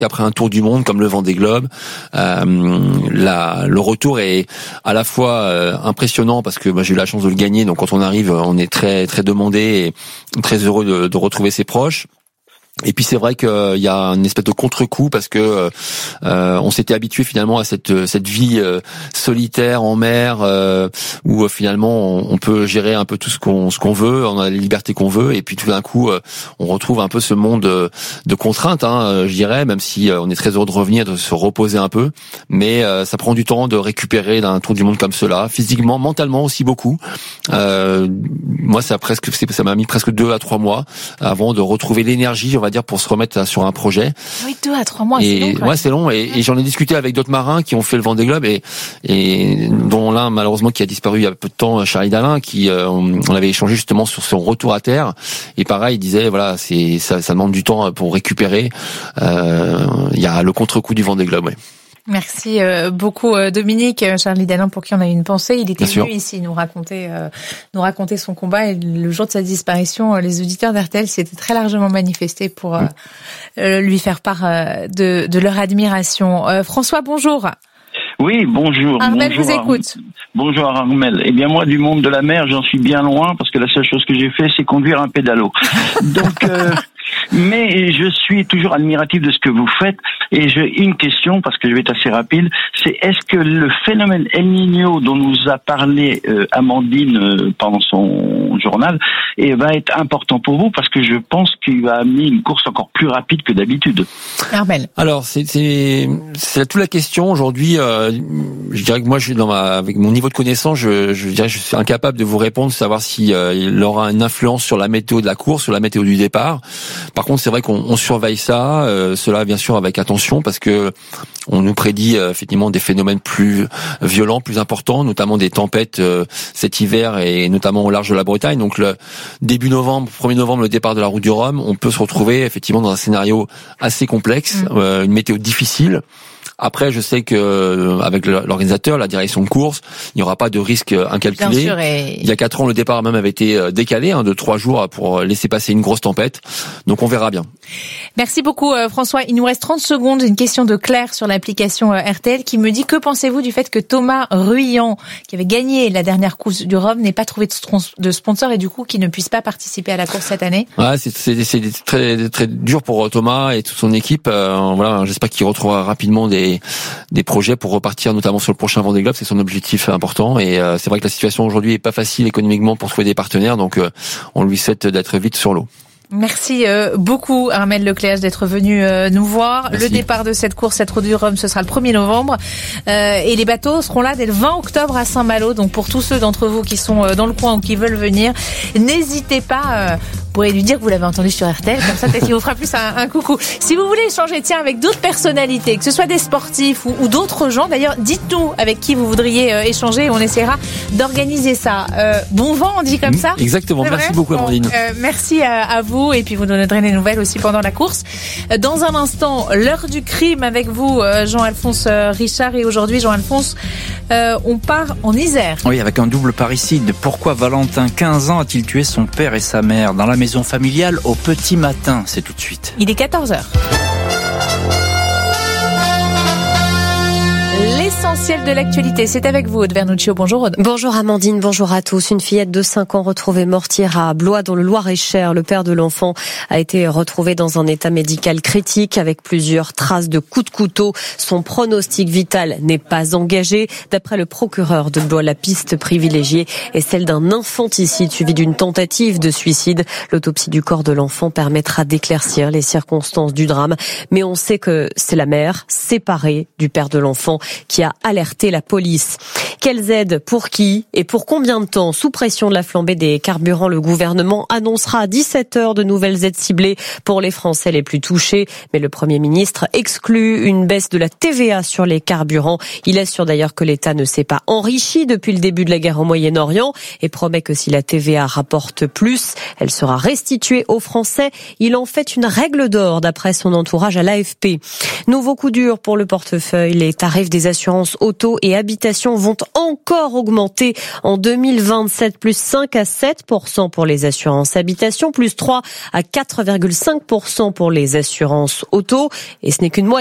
après un tour du monde comme le Vendée Globe. Le retour est à la fois impressionnant parce que j'ai eu la chance de le gagner, donc quand on arrive, on est très très demandé et très heureux de retrouver ses proches. Et puis c'est vrai qu'il y a une espèce de contre-coup parce que on s'était habitué finalement à cette vie solitaire en mer où finalement on peut gérer un peu tout ce qu'on veut, on a la liberté qu'on veut, et puis tout d'un coup on retrouve un peu ce monde de contraintes, je dirais, même si on est très heureux de revenir, de se reposer un peu, mais ça prend du temps de récupérer d'un tour du monde comme cela, physiquement, mentalement aussi beaucoup. Moi ça m'a mis presque 2 à 3 mois avant de retrouver l'énergie, on va dire, pour se remettre sur un projet. Oui, 2 à 3 mois, et, c'est long. Ouais, c'est long. Et j'en ai discuté avec d'autres marins qui ont fait le Vendée Globe et dont l'un malheureusement qui a disparu il y a peu de temps, Charlie Dalin, qui on avait échangé justement sur son retour à terre. Et pareil, il disait voilà, ça demande du temps pour récupérer. Il y a le contre-coup du Vendée Globe. Ouais. Merci beaucoup Dominique. Charlie Dalin, pour qui on a une pensée, il était venu ici nous raconter son combat, et le jour de sa disparition, les auditeurs d'RTL s'étaient très largement manifestés pour lui faire part de leur admiration. François, bonjour. Oui, bonjour. Armel vous écoute. Bonjour Armel. Eh bien moi, du monde de la mer, j'en suis bien loin parce que la seule chose que j'ai fait, c'est conduire un pédalo. Donc, mais je suis toujours admiratif de ce que vous faites. Et j'ai une question, parce que je vais être assez rapide, c'est est-ce que le phénomène El Niño dont nous a parlé Amandine pendant son journal va être important pour vous, parce que je pense qu'il va amener une course encore plus rapide que d'habitude. Armel. Alors c'est toute la question aujourd'hui. Je dirais que moi, avec mon niveau de connaissance, je dirais que je suis incapable de vous répondre, de savoir si il aura une influence sur la météo de la course, sur la météo du départ. Par contre, c'est vrai qu'on surveille ça, cela bien sûr avec attention, parce que on nous prédit effectivement des phénomènes plus violents, plus importants, notamment des tempêtes cet hiver et notamment au large de la Bretagne. Donc le début novembre, 1er novembre, le départ de la route du Rhum, on peut se retrouver effectivement dans un scénario assez complexe, une météo difficile. Après, je sais que avec l'organisateur, la direction de course, il n'y aura pas de risque incalculé. Bien sûr, Il y a 4 ans, le départ même avait été décalé de 3 jours pour laisser passer une grosse tempête. Donc on verra bien. Merci beaucoup François. Il nous reste 30 secondes. Une question de Claire sur l'application RTL qui me dit: que pensez-vous du fait que Thomas Ruyant, qui avait gagné la dernière course du Rhum, n'ait pas trouvé de sponsor et du coup qui ne puisse pas participer à la course cette année? Ouais, c'est très très dur pour Thomas et toute son équipe. Voilà, j'espère qu'il retrouvera rapidement des projets pour repartir, notamment sur le prochain Vendée Globe. C'est son objectif important, et c'est vrai que la situation aujourd'hui est pas facile économiquement pour trouver des partenaires, donc on lui souhaite d'être vite sur l'eau. Merci beaucoup Armel Lecléache d'être venu nous voir. Merci. Le départ de cette course, cette route du Rhum, ce sera le 1er novembre et les bateaux seront là dès le 20 octobre à Saint-Malo. Donc pour tous ceux d'entre vous qui sont dans le coin ou qui veulent venir, n'hésitez pas. Vous pourrez lui dire que vous l'avez entendu sur RTL, comme ça peut-être qu'il vous fera plus un coucou. Si vous voulez échanger avec d'autres personnalités, que ce soit des sportifs ou d'autres gens, d'ailleurs, dites-nous avec qui vous voudriez échanger, et on essaiera d'organiser ça. Bon vent, on dit comme ça? Exactement, merci beaucoup Amandine. Merci à vous, et puis vous donnerez des nouvelles aussi pendant la course. Dans un instant, l'heure du crime avec vous, Jean-Alphonse Richard, et aujourd'hui, Jean-Alphonse, on part en Isère. Oui, avec un double parricide. Pourquoi Valentin, 15 ans, a-t-il tué son père et sa mère dans la maison familiale au petit matin? C'est tout de suite. Il est 14h. L'essentiel de l'actualité, c'est avec vous, Aude Vernuccio. Bonjour Aude. Bonjour Amandine, bonjour à tous. Une fillette de 5 ans retrouvée morte hier à Blois dans le Loir-et-Cher. Le père de l'enfant a été retrouvé dans un état médical critique avec plusieurs traces de coups de couteau. Son pronostic vital n'est pas engagé. D'après le procureur de Blois, la piste privilégiée est celle d'un infanticide suivi d'une tentative de suicide. L'autopsie du corps de l'enfant permettra d'éclaircir les circonstances du drame. Mais on sait que c'est la mère, séparée du père de l'enfant, qui a alerté la police. Quelles aides pour qui et pour combien de temps? Sous pression de la flambée des carburants, le gouvernement annoncera à 17h de nouvelles aides ciblées pour les Français les plus touchés. Mais le Premier ministre exclut une baisse de la TVA sur les carburants. Il assure d'ailleurs que l'État ne s'est pas enrichi depuis le début de la guerre au Moyen-Orient et promet que si la TVA rapporte plus, elle sera restituée aux Français. Il en fait une règle d'or d'après son entourage à l'AFP. Nouveau coup dur pour le portefeuille. Les tarifs des assurances auto et habitation vont encore augmenter en 2027, plus 5 à 7% pour les assurances habitation, plus 3 à 4,5% pour les assurances auto. Et ce n'est qu'une moitié